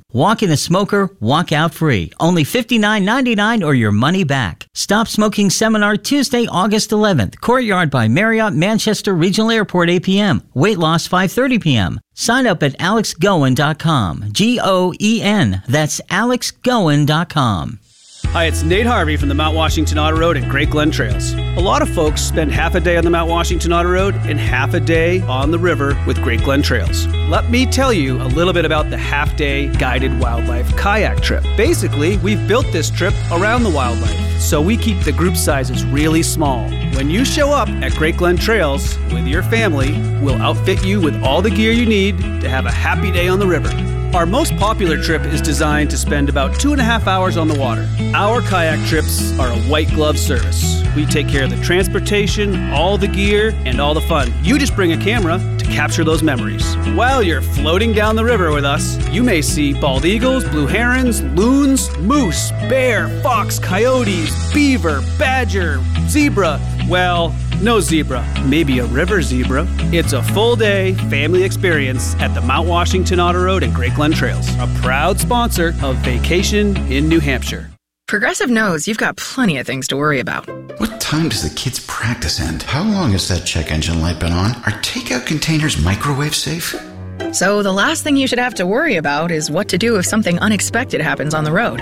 Walk in a smoker, walk out free. Only $59.99 or your money back. Stop Smoking Seminar Tuesday, August 11th. Courtyard by Marriott, Manchester Regional Airport, 8 p.m. Weight loss, 5:30 p.m. Sign up at alexgoen.com. Goen. That's alexgoen.com. Hi, it's Nate Harvey from the Mount Washington Auto Road and Great Glen Trails. A lot of folks spend half a day on the Mount Washington Auto Road and half a day on the river with Great Glen Trails. Let me tell you a little bit about the half-day guided wildlife kayak trip. Basically, we've built this trip around the wildlife, so we keep the group sizes really small. When you show up at Great Glen Trails with your family, we'll outfit you with all the gear you need to have a happy day on the river. Our most popular trip is designed to spend about 2.5 hours on the water. Our kayak trips are a white glove service. We take care of the transportation, all the gear, and all the fun. You just bring a camera to capture those memories. While you're floating down the river with us, you may see bald eagles, blue herons, loons, moose, bear, fox, coyotes, beaver, badger, zebra. Well, no zebra, maybe a river zebra. It's a full-day family experience at the Mount Washington Auto Road and Great Glen Trails, a proud sponsor of Vacation in New Hampshire. Progressive knows you've got plenty of things to worry about. What time does the kids' practice end? How long has that check engine light been on? Are takeout containers microwave safe? So the last thing you should have to worry about is what to do if something unexpected happens on the road.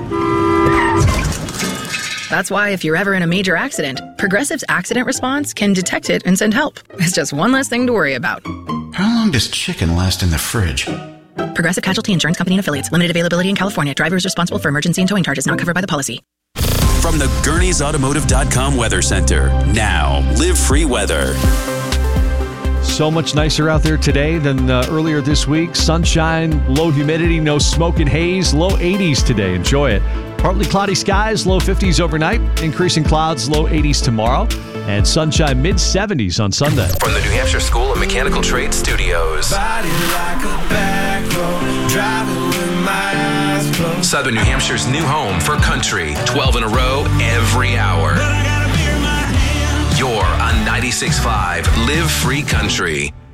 That's why if you're ever in a major accident, Progressive's accident response can detect it and send help. It's just one less thing to worry about. How long does chicken last in the fridge? Progressive Casualty Insurance Company and Affiliates. Limited availability in California. Driver is responsible for emergency and towing charges not covered by the policy. From the Gurney'sAutomotive.com Weather Center. Now, Live Free Weather. So much nicer out there today than earlier this week. Sunshine, low humidity, no smoke and haze. Low 80s today. Enjoy it. Partly cloudy skies, low 50s overnight. Increasing clouds, low 80s tomorrow. And sunshine, mid-70s on Sunday. From the New Hampshire School of Mechanical Trades Studios. Body like a back road, driving with my eyes closed. Southern New Hampshire's new home for country. 12 in a row, every hour. But I got a beer in my hand. You're on 96.5 Live Free Country.